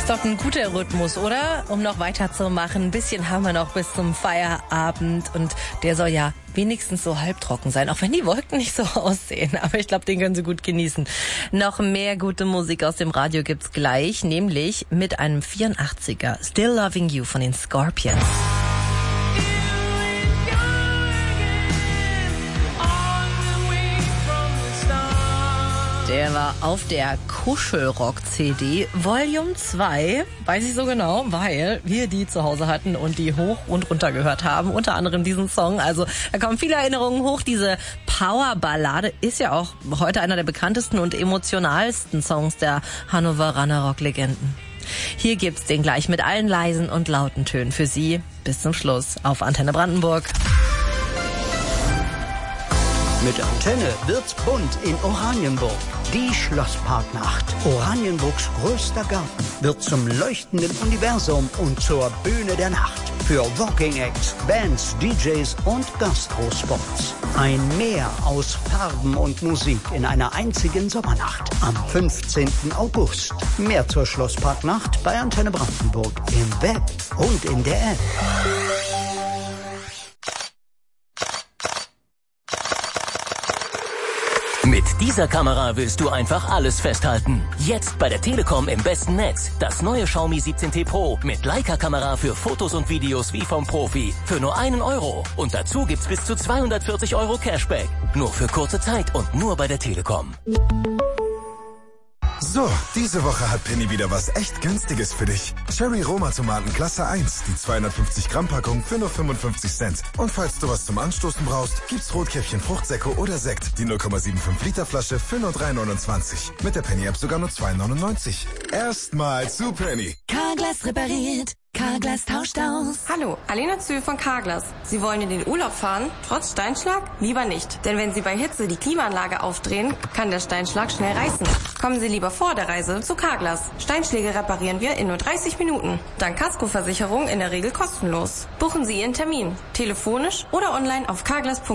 Ist doch ein guter Rhythmus, oder? Um noch weiterzumachen. Ein bisschen haben wir noch bis zum Feierabend und der soll ja wenigstens so halbtrocken sein, auch wenn die Wolken nicht so aussehen. Aber ich glaube, den können Sie gut genießen. Noch mehr gute Musik aus dem Radio gibt's gleich, nämlich mit einem 84er Still Loving You von den Scorpions. Der war auf der Kuschelrock-CD Volume 2, weiß ich so genau, weil wir die zu Hause hatten und die hoch und runter gehört haben, unter anderem diesen Song. Also da kommen viele Erinnerungen hoch. Diese Powerballade ist ja auch heute einer der bekanntesten und emotionalsten Songs der Hannoveraner Rocklegenden. Hier gibt's den gleich mit allen leisen und lauten Tönen für Sie bis zum Schluss auf Antenne Brandenburg. Mit Antenne wird's bunt in Oranienburg. Die Schlossparknacht. Oranienburgs größter Garten wird zum leuchtenden Universum und zur Bühne der Nacht. Für Walking Acts, Bands, DJs und Gastrospots. Ein Meer aus Farben und Musik in einer einzigen Sommernacht. Am 15. August. Mehr zur Schlossparknacht bei Antenne Brandenburg im Web und in der App. Mit dieser Kamera willst du einfach alles festhalten. Jetzt bei der Telekom im besten Netz. Das neue Xiaomi 17T Pro mit Leica-Kamera für Fotos und Videos wie vom Profi. Für nur 1 Euro. Und dazu gibt's bis zu 240 Euro Cashback. Nur für kurze Zeit und nur bei der Telekom. So, diese Woche hat Penny wieder was echt Günstiges für dich. Cherry Roma Tomaten Klasse 1, die 250 Gramm Packung für nur 55 Cent. Und falls du was zum Anstoßen brauchst, gibt's Rotkäppchen Fruchtsäcke oder Sekt, die 0,75 Liter Flasche für nur 3,29. Mit der Penny App sogar nur 2,99. Erstmal zu Penny. Carglass repariert. Carglass tauscht aus. Hallo, Alena Zühl von Carglass. Sie wollen in den Urlaub fahren? Trotz Steinschlag? Lieber nicht. Denn wenn Sie bei Hitze die Klimaanlage aufdrehen, kann der Steinschlag schnell reißen. Kommen Sie lieber vor der Reise zu Carglass. Steinschläge reparieren wir in nur 30 Minuten. Dank Kaskoversicherung in der Regel kostenlos. Buchen Sie Ihren Termin. Telefonisch oder online auf carglass.de.